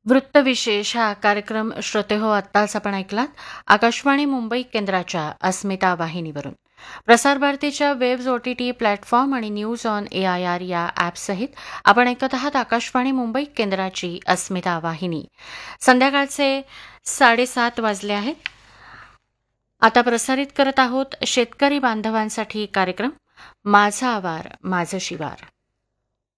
वृत्तविशेष हा कार्यक्रम श्रोतेहो आत्ताच आपण ऐकलात आकाशवाणी मुंबई केंद्राच्या अस्मिता वाहिनीवरून. प्रसारभारतीच्या वेब्स OTT प्लॅटफॉर्म आणि न्यूज ऑन AIR या ॲपसहित आपण ऐकत आहात आकाशवाणी मुंबई केंद्राची अस्मिता वाहिनी. संध्याकाळचे 7:30 वाजले आहेत. आता प्रसारित करत आहोत शेतकरी बांधवांसाठी कार्यक्रम माझा आवार माझं शिवार.